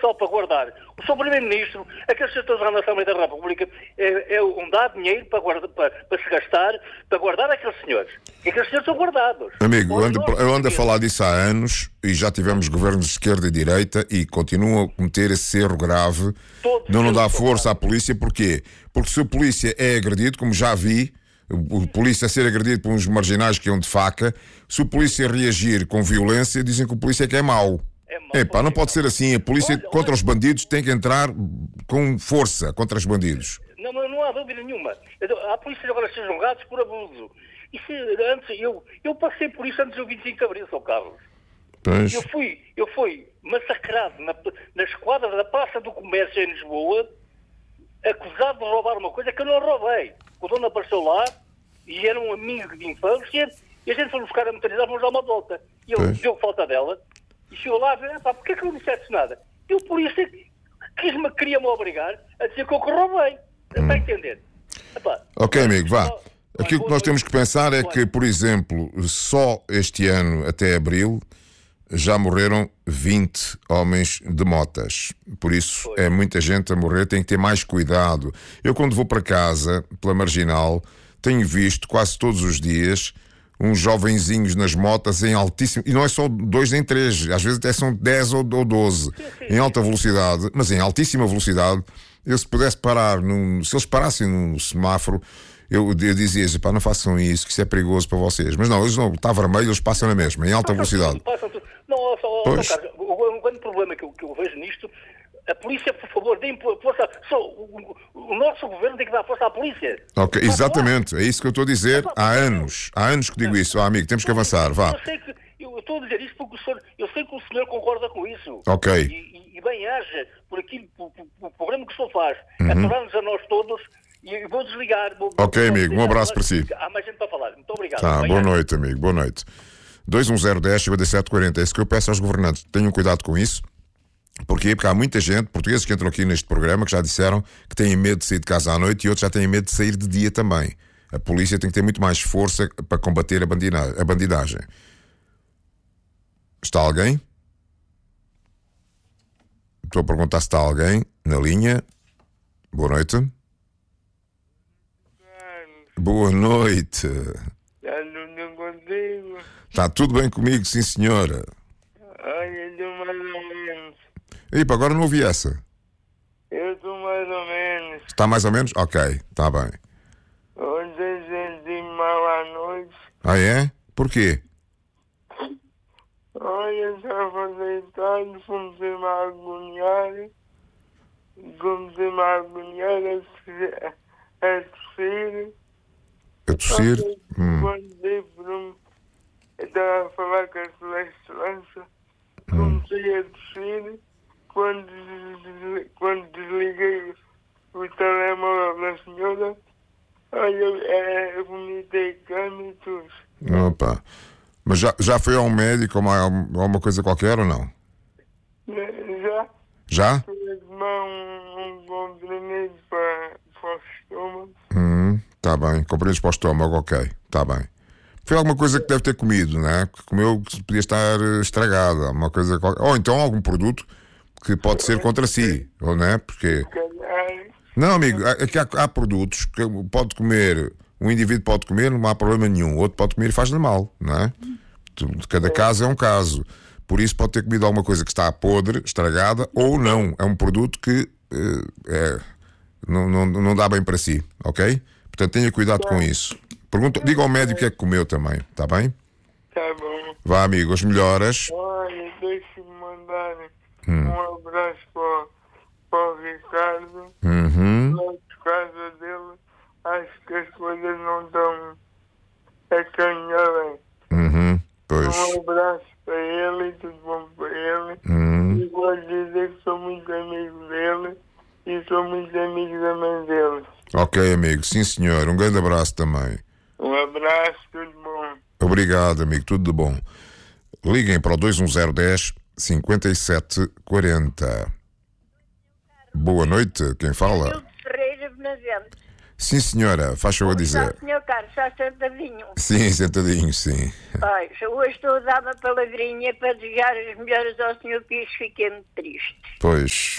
só para guardar. O Sr. Primeiro-Ministro, aqueles setores da Assembleia da República, onde dá dinheiro para se gastar, para guardar aqueles senhores. E aqueles senhores são guardados. Amigo, eu ando a falar disso há anos e já tivemos governos de esquerda e direita e continuam a cometer esse erro grave. Não dá força à polícia. Porquê? Porque se a polícia é agredido, como já vi, o polícia a ser agredido por uns marginais que iam de faca, se o polícia reagir com violência, dizem que o polícia é que é mau. Epá, não pode ser assim. A polícia contra os bandidos tem que entrar com força contra os bandidos. Não há dúvida nenhuma. Há polícias agora a ser julgados por abuso. Eu passei por isso antes do 25 de Abril, Sr. Carlos. Pois. Eu fui massacrado na esquadra da Praça do Comércio em Lisboa, acusado de roubar uma coisa que eu não roubei. O dono apareceu lá e era um amigo de infância e a gente foi buscar a motorizar, vamos dar uma volta. E ele deu falta dela e chegou lá a ver, porquê que eu não disseste nada? E o polícia queria-me obrigar a dizer que eu roubei. Está a entender? Ok, amigo, vá. Aquilo que nós temos que pensar é que, por exemplo, só este ano, até abril, já morreram 20 homens de motas. Por isso, é muita gente a morrer, tem que ter mais cuidado. Eu, quando vou para casa, pela Marginal, tenho visto quase todos os dias uns jovenzinhos nas motas em altíssimo... E não é só 2 nem 3, às vezes até são 10 ou 12, em alta velocidade, mas em altíssima velocidade. Eu, se pudesse parar, se eles parassem num semáforo, eu dizia, pá, não façam isso, que isso é perigoso para vocês. Mas não, eles não, está vermelho, eles passam na mesma, em alta velocidade. Não, Carlos, o grande problema que eu vejo nisto, a polícia, por favor, deem força. O nosso governo tem que dar força à polícia. Ok, exatamente, é isso que eu estou a dizer há anos. Há anos que digo isso. Amigo, temos que avançar, vá. Eu estou a dizer isto porque eu sei que o senhor concorda com isso. Ok. E bem haja por aquilo, por programa que o senhor faz, aturar-nos a nós todos. E vou desligar. Ok, amigo, um abraço para si. Há mais gente para falar. Muito obrigado. Tá, boa noite, amigo, boa noite. 210-5740, é isso que eu peço aos governantes. Tenham cuidado com isso. Porquê? Porque há muita gente, portugueses que entram aqui neste programa, que já disseram que têm medo de sair de casa à noite e outros já têm medo de sair de dia também. A polícia tem que ter muito mais força para combater a bandidagem. Está alguém? Estou a perguntar se está alguém na linha. Boa noite. Boa noite. Está tudo contigo? Está tudo bem comigo, sim senhora. Olha, estou mais ou menos. Epa, agora não ouvi essa. Eu estou mais ou menos. Está mais ou menos? Ok, está bem. Ontem senti-me mal à noite. Ah é? Porquê? Olha, estava deitado, comecei-me a agoniar. Comecei-me a agoniar, a tossir. A tossir? Quando dei por eu estava a falar com a Celeste Lança, comecei a tossir. Quando desliguei o telemóvel da senhora, olha, eu vomitei cama e tudo. Opa. Mas já foi a um médico ou alguma coisa qualquer ou não? Já? Já? Fui tomar um comprimido para o estômago. Tá bem, compreendes para o estômago, ok, tá bem. Foi alguma coisa que deve ter comido, né? Que comeu que podia estar estragada, alguma coisa qualquer. Ou então algum produto que pode ser contra si, ou não é? Porque... Não, amigo, aqui há produtos que pode comer, um indivíduo pode comer, não há problema nenhum, outro pode comer e faz-lhe mal, não é? Cada caso é um caso. Por isso pode ter comido alguma coisa que está podre, estragada, ou não. É um produto que não dá bem para si, ok? Portanto, tenha cuidado com isso. Diga ao médico o que é que comeu também, está bem? Tá bom. Vá, amigo, as melhoras. Olha, deixa-me mandar um abraço para o Ricardo. Por causa dele, acho que as coisas não estão a caminhar bem. Pois. Um abraço para ele e tudo bom para ele. E vou dizer que sou muito amigo dele e sou muito amigo da mãe dele. Ok, amigo, sim senhor, um grande abraço também. Um abraço, tudo bom. Obrigado, amigo, tudo de bom. Liguem para o 210-5740. Boa noite, quem fala? Ferreira Benavente. Sim, senhora, faz favor dizer. Senhor Carlos, está sentadinho. Sim, sentadinho, sim. Ai, hoje estou a dar uma palavrinha para desejar as melhoras ao Sr. Pires, fiquei muito triste. Pois.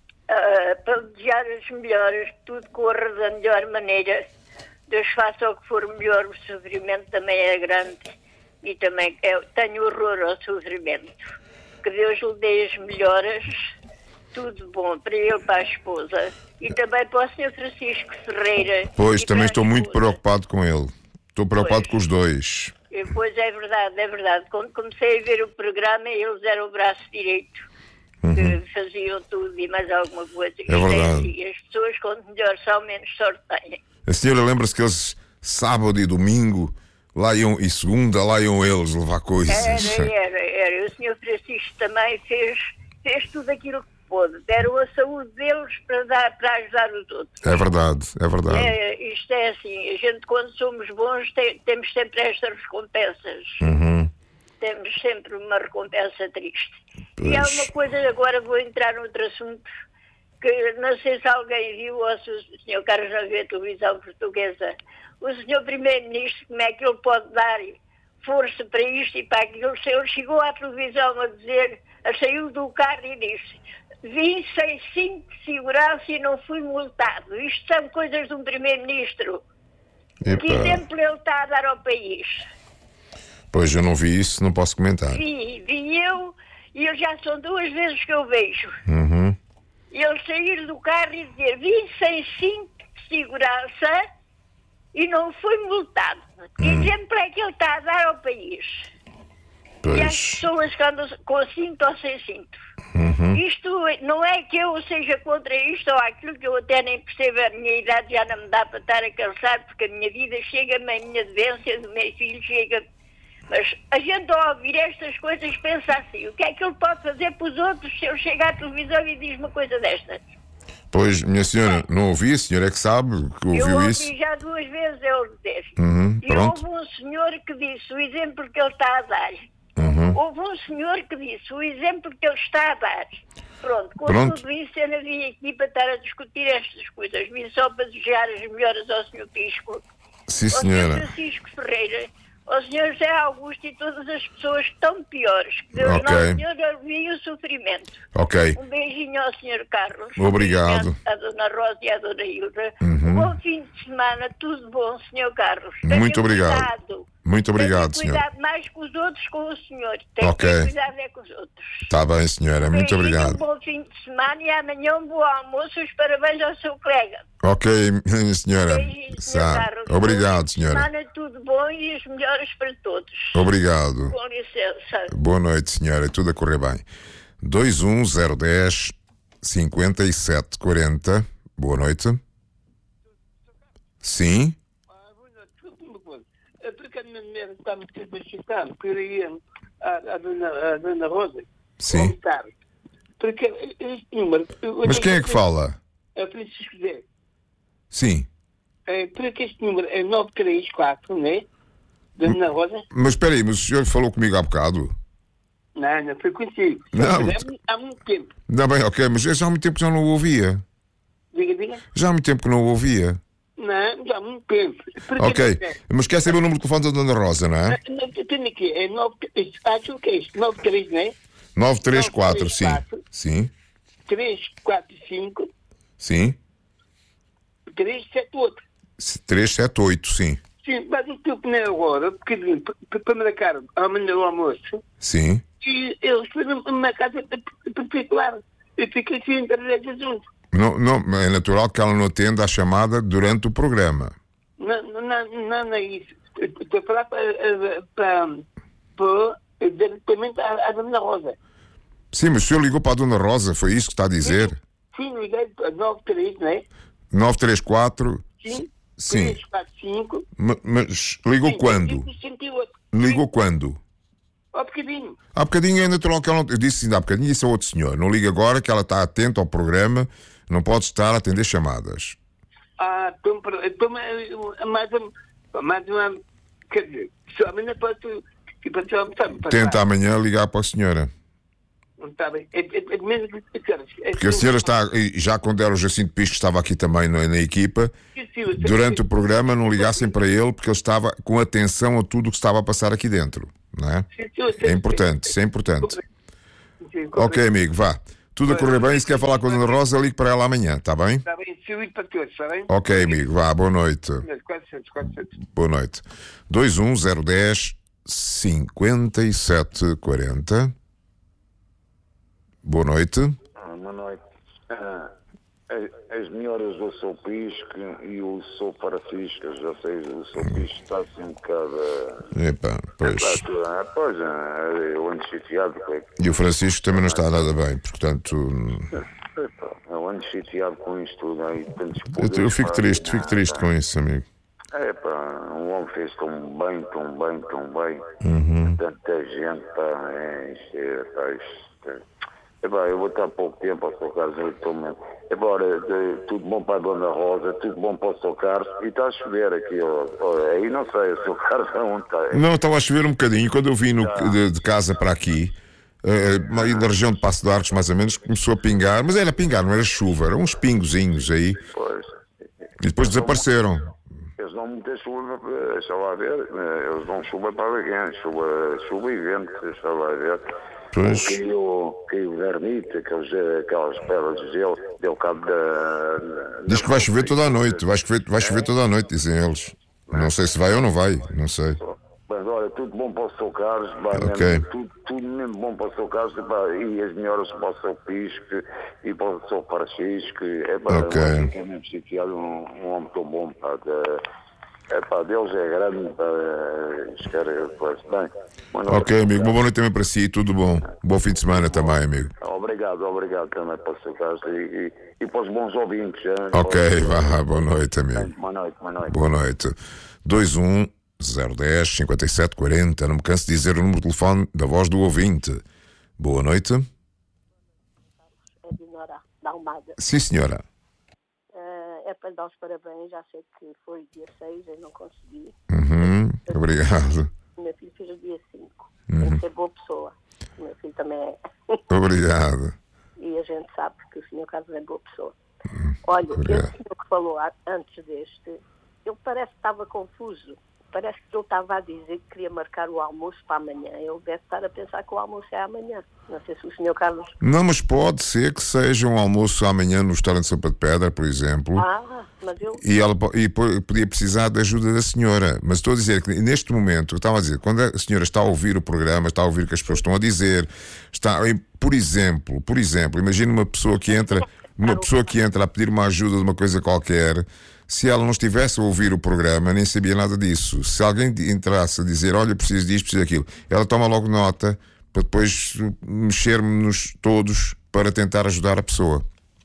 Para desejar as melhoras, que tudo corra da melhor maneira. Deus faça o que for melhor, o sofrimento também é grande e também tenho horror ao sofrimento. Que Deus lhe dê as melhoras, tudo bom para ele, para a esposa e também para o Sr. Francisco Ferreira. Pois, também estou muito preocupado com ele. Estou preocupado com os dois. Pois é verdade, é verdade. Quando comecei a ver o programa, eles eram o braço direito, que faziam tudo e mais alguma coisa. É verdade. Assim, as pessoas, quanto melhor são, menos sorte têm. A senhora lembra-se que eles, sábado e domingo, lá iam, e segunda, lá iam eles levar coisas. Era. O Sr. Francisco também fez tudo aquilo que pôde. Deram a saúde deles para ajudar os outros. É verdade, é verdade. Isto é assim, a gente quando somos bons temos sempre estas recompensas. Temos sempre uma recompensa triste. Pois. E há uma coisa, agora vou entrar noutro assunto, que não sei se alguém viu, ou se o Sr. Carlos não vê a televisão portuguesa. O Sr. Primeiro-Ministro, como é que ele pode dar força para isto e para aquilo? Ele chegou à televisão a dizer, saiu do carro e disse: vim sem cinto de segurança e não fui multado. Isto são coisas de um Primeiro-Ministro. Que exemplo ele está a dar ao país? Pois, eu não vi isso, não posso comentar. Vi eu, e já são 2 vezes que eu vejo. Ele sair do carro e dizer: vim sem cinto de segurança e não fui multado. Que exemplo é que ele está a dar ao país? Pois. E às pessoas que andam com cinto ou sem cinto. Isto não é que eu seja contra isto ou aquilo, que eu até nem percebo, a minha idade já não me dá para estar a cansar, porque a minha vida chega-me, a minha doença do meu filho chega. Mas a gente, ao ouvir estas coisas, pensa assim: o que é que ele pode fazer para os outros se ele chega à televisão e diz uma coisa destas? Pois, minha senhora, não ouvi, a senhora é que sabe que ouviu isso. Eu ouvi já 2 vezes ele dizer. E Pronto. houve um senhor que disse o exemplo que ele está a dar. Houve um senhor que disse o exemplo que ele está a dar. Pronto, com tudo isso eu não vim aqui para estar a discutir estas coisas. Vim só para desejar as melhoras ao Sr. Pisco, Sim, senhora. ao Sr. Francisco Ferreira, ao Sr. José Augusto e todas as pessoas que estão piores. Que Deus Nosso Senhor alivie o sofrimento. Ok. Um beijinho ao Sr. Carlos. Obrigado. À Dona Rosa e à Dona Hilda. Bom fim de semana, tudo bom, Sr. Carlos. Muito obrigado. Cuidado. Muito obrigado, senhor. Cuidado mais com os outros, com o senhor. Tem que ter cuidado com os outros. Está bem, senhora. Muito obrigado. Um bom fim de semana e amanhã um bom almoço. Os parabéns ao seu colega. Ok, minha senhora. Beijinho, Sr. Carlos. Obrigado, senhora. Semana tudo bom e as melhoras para todos. Obrigado. Com licença. Boa noite, senhora. Tudo a correr bem. 21010 5740. Boa noite. Sim. Porque a minha mulher está-me sempre a chicar, porque eu ia à Dona Rosa. Sim. Contar. Porque este número. Mas quem é que fala? É Francisco Zé. Sim. Porque este número é 934, não é? Da Dona Rosa. Mas espera aí, mas o senhor falou comigo há bocado? Não foi consigo. Não. Há muito tempo. Não, bem, ok, mas já há muito tempo que já não o ouvia. Diga. Já há muito tempo que não o ouvia. Não, já há muito tempo. Ok, mas quer saber o número de telefone da Dona Rosa, não é? Tenho aqui, acho que é isto, 93, não é? 934, sim. 934. Sim. 345. Sim. 378. 378, sim. Sim, mas o tempo não é agora, porque para marcar amanhã o almoço. Sim. E eles foram uma casa particular. Eu fiquei sem internet junto. Não, é natural que ela não atenda a chamada durante o programa. Não é isso. Estou a falar diretamente à Dona Rosa. Sim, mas o senhor ligou para a Dona Rosa, foi isso que está a dizer? Sim, liguei para 93, não é? 934. Sim. Sim. 345. Mas ligou quando? 108. Ligou quando? Há bocadinho. Há bocadinho é natural que ela não... Eu disse ainda há bocadinho, isso é outro senhor. Não liga agora que ela está atenta ao programa, não pode estar a atender chamadas. Então mais uma... Quer dizer, só amanhã posso... Tenta amanhã ligar para a senhora. Está bem. É mesmo que... Porque a senhora está... Já quando era o Jacinto Pisco, estava aqui também na equipa, durante o programa não ligassem para ele, porque ele estava com atenção a tudo o que estava a passar aqui dentro, não é? É importante, isso é importante. Ok, amigo, vá. Tudo a correr bem. Se quer falar com a Dona Rosa, ligue para ela amanhã, está bem? Está bem, se ligo para todos, está bem? Ok, amigo, vá, boa noite. 400. Boa noite. 21010 5740. Boa noite. Boa noite. As melhoras do Sou Pisque e o Sou Parafisca, já sei, o Sou Pisque está assim um bocado. Epa, pois. Pois, eu ando chateado. E o Francisco também não está nada bem, portanto. Eu ando chateado com isto tudo. Aí, Eu fico triste com isso, amigo. Um homem fez tão bem. Tanta gente, eu vou estar pouco tempo ao Sr. Carlos, embora tudo bom para a Dona Rosa, tudo bom para o Sr. Carlos, e está a chover aqui, aí não sei, o Sr. Carlos onde está? Não, estava a chover um bocadinho, quando eu vim de casa para aqui, aí na região de Passo de Arcos, mais ou menos, começou a pingar, mas era pingar, não era chuva, eram uns pingozinhos aí, pois. E depois desapareceram. Eles não metem chuva, deixa lá ver, eles dão chuva para alguém, chuva e vento, deixa lá ver. Pois. Caiu granito, aquelas pedras de gelo, deu cabo da. Diz que vai chover toda a noite, vai chover toda a noite, dizem eles. Não sei se vai ou não vai, não sei. Mas olha, tudo bom para o Sr. Carlos, okay. tudo mesmo bom para o Sr. Carlos, e as melhoras para o Sr. Pisque e para o Sr. Parachisque. É mesmo chateado, um homem tão bom, Deus é grande, bem. Ok, amigo, uma boa noite também para si, tudo bom. Bom fim de semana também, amigo. Obrigado também para o Sr. Carlos e para os bons ouvintes. Ok, vá, boa noite, amigo. Boa noite. Boa noite. 21010 5740, não me canso de dizer o número de telefone da voz do ouvinte. Boa noite. É Dinora, da Almada. Sim, senhora. É para lhe dar os parabéns, já sei que foi dia 6, eu não consegui. Obrigado. O meu filho fez o dia 5. Tem que ser boa pessoa. O meu filho também é. Obrigado. E a gente sabe que o Sr. Carlos é boa pessoa. Olha, obrigado. Esse senhor que falou antes deste, ele parece que estava confuso. Parece que ele estava a dizer que queria marcar o almoço para amanhã. Ele deve estar a pensar que o almoço é amanhã. Não sei se o Sr. Carlos... Não, mas pode ser que seja um almoço amanhã no restaurante Sopa de Pedra, por exemplo. Mas eu... E podia precisar da ajuda da senhora. Mas estou a dizer que neste momento, eu estava a dizer, quando a senhora está a ouvir o programa, está a ouvir o que as pessoas estão a dizer, por exemplo, imagine uma pessoa que entra a pedir uma ajuda de uma coisa qualquer. Se ela não estivesse a ouvir o programa, nem sabia nada disso. Se alguém entrasse a dizer, olha, preciso disto, preciso daquilo, ela toma logo nota para depois mexermos todos para tentar ajudar a pessoa.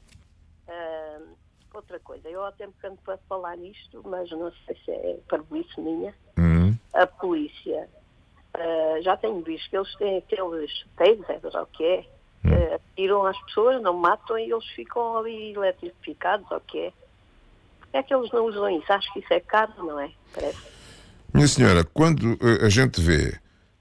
Outra coisa, eu há tempo que ando para falar nisto, mas não sei se é parvoíce minha. A polícia, já tenho visto que eles têm aqueles tasers, ou o que é, atiram as pessoas, não matam e eles ficam ali eletrificados, ou o que é. É que eles não usam isso? Acho que isso é caro, não é? Parece. Minha senhora, quando a gente vê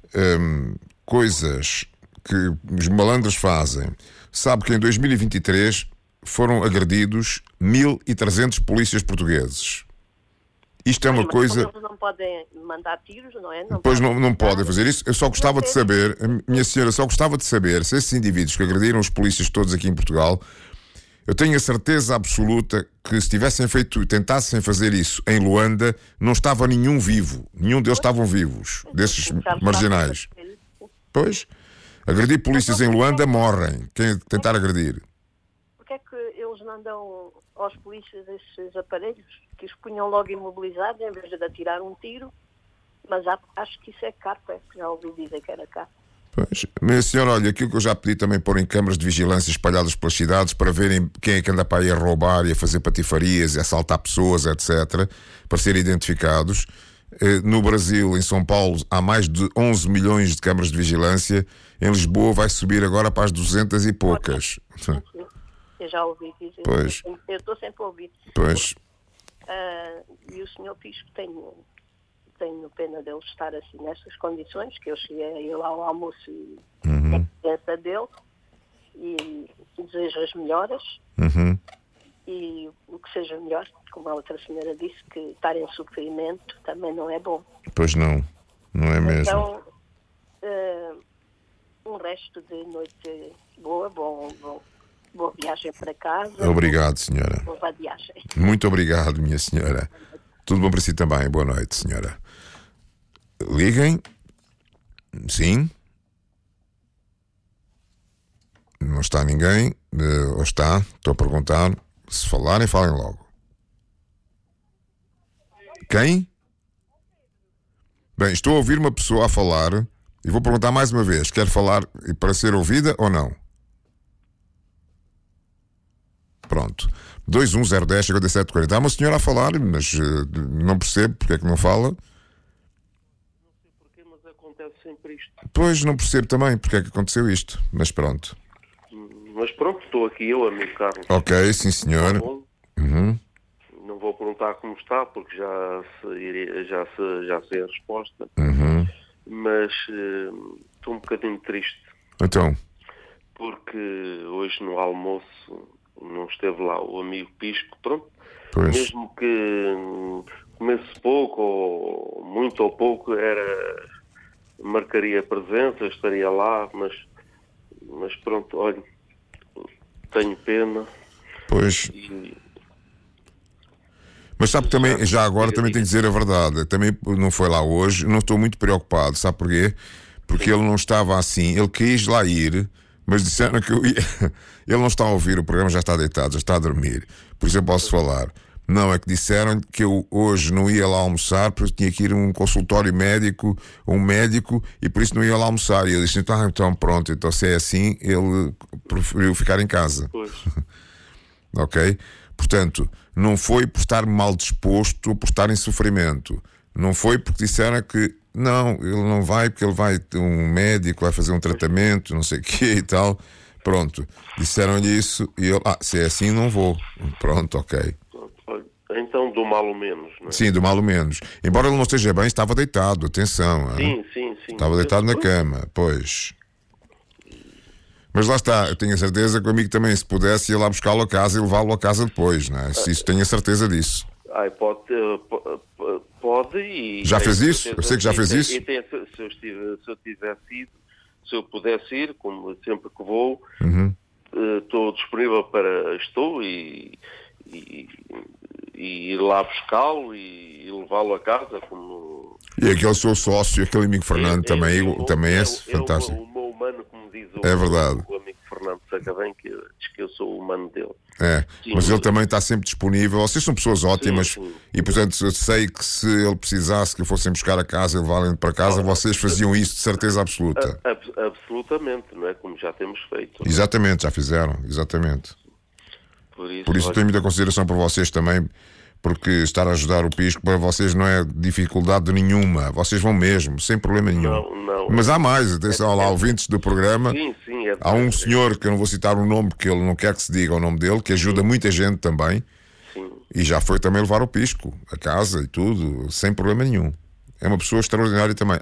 coisas que os malandros fazem, sabe que em 2023 foram agredidos 1.300 polícias portugueses. Isto é uma coisa... Eles não podem mandar tiros, não é? Não podem fazer isso. Eu só gostava de saber, minha senhora, se esses indivíduos que agrediram os polícias todos aqui em Portugal... Eu tenho a certeza absoluta que se tentassem fazer isso em Luanda, não estava nenhum vivo. Nenhum deles estavam vivos, desses marginais. Pois, agredir polícias em Luanda morrem. Quem tentar agredir. Porquê é que eles não dão aos polícias esses aparelhos que os punham logo imobilizados em vez de atirar um tiro? Mas acho que isso é caro, já ouvi dizer que era caro. Pois. Minha senhora, olha, aquilo que eu já pedi também pôr em câmaras de vigilância espalhadas pelas cidades para verem quem é que anda para aí a roubar e a fazer patifarias e a assaltar pessoas, etc., para serem identificados. No Brasil, em São Paulo, há mais de 11 milhões de câmaras de vigilância. Em Lisboa vai subir agora para as 200 e poucas. Eu já ouvi dizer. Pois. Eu estou sempre a ouvir. Pois. E o senhor Pisco tenho pena dele estar assim nestas condições, que eu cheguei a ir lá ao almoço e a presença dele e desejo as melhoras e o que seja melhor, como a outra senhora disse, que estar em sofrimento também não é bom. Pois não, não é mesmo. Então, um resto de noite boa, boa viagem para casa. Obrigado, senhora. Boa viagem. Muito obrigado, minha senhora. Tudo bom para si também. Boa noite, senhora. Liguem. Sim. Não está ninguém. Ou está? Estou a perguntar. Se falarem, falem logo. Quem? Bem, estou a ouvir uma pessoa a falar e vou perguntar mais uma vez. Quer falar para ser ouvida ou não? Pronto. 21010-5740. Há uma senhora a falar, mas não percebo porque é que não fala. Não sei porquê, mas acontece sempre isto. Pois, não percebo também porque é que aconteceu isto. Mas pronto. Mas pronto, estou aqui eu, amigo Carlos. Ok, sim senhor. Uhum. Não vou perguntar como está, porque já sei a resposta. Uhum. Mas estou um bocadinho triste. Então? Porque hoje no almoço não esteve lá o amigo Pisco, pronto. Pois. Mesmo que comesse pouco, ou muito ou pouco, marcaria presença, estaria lá, mas pronto, olha, tenho pena. Pois. Mas sabe que também, já agora também tenho que dizer a verdade, também não foi lá hoje, não estou muito preocupado, sabe porquê? Porque ele não estava assim, ele quis lá ir, mas disseram que eu ia. Ele não está a ouvir o programa, já está deitado, já está a dormir, por isso eu posso falar. Não, é que disseram que eu hoje não ia lá almoçar porque tinha que ir a um consultório médico, um médico, e por isso não ia lá almoçar. E ele disse, então pronto, então se é assim, ele preferiu ficar em casa. Pois. Ok? Portanto, não foi por estar mal disposto ou por estar em sofrimento. Não foi porque disseram que não, ele não vai porque ele vai ter um médico, vai fazer um tratamento, não sei o quê e tal. Pronto. Disseram-lhe isso e ele, se é assim não vou. Pronto, ok. Então do mal o menos, não é? Sim, do mal o menos. Embora ele não esteja bem, estava deitado, atenção. Sim. Estava deitado na cama, pois. Mas lá está, eu tenho a certeza que o amigo também, se pudesse, ia lá buscá-lo a casa e levá-lo a casa depois, não é? Se isso, tenho a certeza disso. Pode e... Já fez isso? Eu sei que já fez isso. Se eu pudesse ir, como sempre que vou, estou disponível estou e ir lá buscá-lo e levá-lo a casa como... E aquele seu sócio, aquele amigo Fernando também é fantástico. O meu humano, como diz é verdade. O amigo Fernando Sacabém, que diz que eu sou o humano dele. É, sim, mas ele também está sempre disponível. Vocês são pessoas ótimas. Sim. E portanto eu sei que se ele precisasse que fossem buscar a casa e levarem para casa, vocês faziam isso de certeza absoluta. Absolutamente, não é? Como já temos feito. Exatamente, já fizeram, exatamente. Por isso tenho muita consideração por vocês também, porque estar a ajudar o Pisco para vocês não é dificuldade nenhuma. Vocês vão mesmo, sem problema nenhum. Não. Mas há mais, atenção lá, ouvintes do programa. Sim. Há um senhor, que eu não vou citar o nome, porque ele não quer que se diga o nome dele, que ajuda muita gente também. Sim. E já foi também levar o Pisco a casa e tudo, sem problema nenhum. É uma pessoa extraordinária também.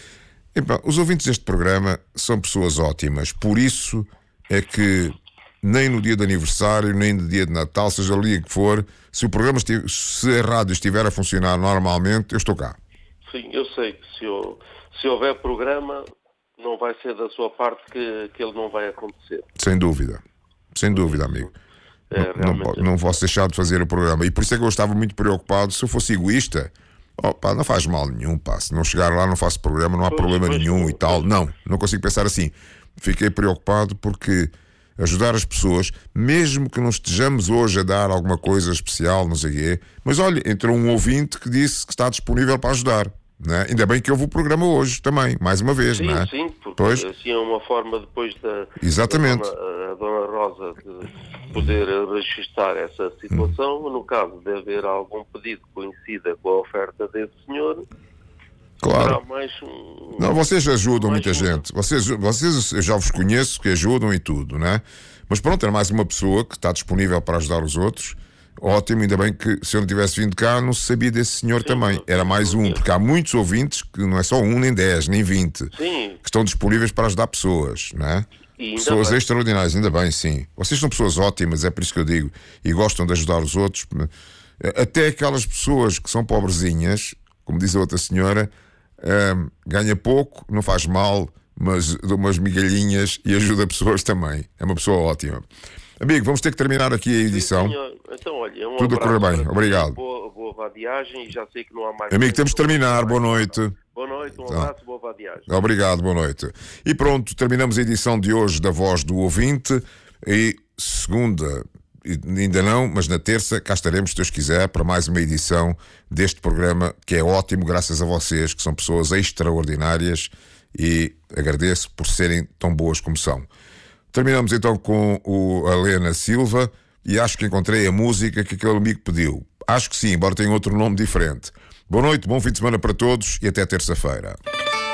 Os ouvintes deste programa são pessoas ótimas, por isso é que nem no dia de aniversário, nem no dia de Natal, seja o dia que for, se o programa se a rádio estiver a funcionar normalmente, eu estou cá. Sim, eu sei que se houver programa, não vai ser da sua parte que ele não vai acontecer. Sem dúvida, amigo. Não posso deixar de fazer o programa. E por isso é que eu estava muito preocupado. Se eu fosse egoísta, não faz mal nenhum, se não chegar lá não faço programa, não há problema nenhum e tal. Não consigo pensar assim. Fiquei preocupado porque ajudar as pessoas, mesmo que não estejamos hoje a dar alguma coisa especial, não sei o quê, mas olha, entrou um ouvinte que disse que está disponível para ajudar, não é? Ainda bem que houve o programa hoje também, mais uma vez, não é? Sim, porque assim é uma forma depois Exatamente. A Dona Rosa de poder registrar essa situação, no caso de haver algum pedido que coincida com a oferta desse senhor. Claro. Não, vocês ajudam muita gente. Vocês eu já vos conheço que ajudam e tudo, né? Mas pronto, era mais uma pessoa que está disponível para ajudar os outros. Ótimo, ainda bem que se eu não tivesse vindo cá, não se sabia desse senhor também. Era mais um, porque há muitos ouvintes que não é só um, nem 10, nem 20, que estão disponíveis para ajudar pessoas, não é? Pessoas extraordinárias, ainda bem, sim. Vocês são pessoas ótimas, é por isso que eu digo, e gostam de ajudar os outros. Até aquelas pessoas que são pobrezinhas, como diz a outra senhora, ganha pouco, não faz mal, mas dá umas migalhinhas e ajuda pessoas também. É uma pessoa ótima. Amigo, vamos ter que terminar aqui a edição. Sim, então, olha, tudo a correr bem. Obrigado. Boa viagem e já sei que não há mais... Amigo, temos de terminar. Boa noite. Boa noite, um abraço, boa viagem. Obrigado, boa noite. E pronto, terminamos a edição de hoje da Voz do Ouvinte. E segunda, ainda não, mas na terça cá estaremos, se Deus quiser, para mais uma edição deste programa, que é ótimo, graças a vocês, que são pessoas extraordinárias, e agradeço por serem tão boas como são. Terminamos então com a Helena Silva, e acho que encontrei a música que aquele amigo pediu. Acho que sim, embora tenha outro nome diferente. Boa noite, bom fim de semana para todos e até terça-feira.